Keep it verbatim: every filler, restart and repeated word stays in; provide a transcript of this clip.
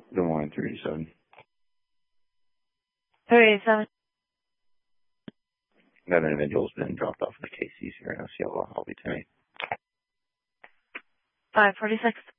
Des Moines, three eighty-seven. three eighty-seven. That individual's been dropped off at the Casey's here in Osceola. I'll be tonight. five forty-six.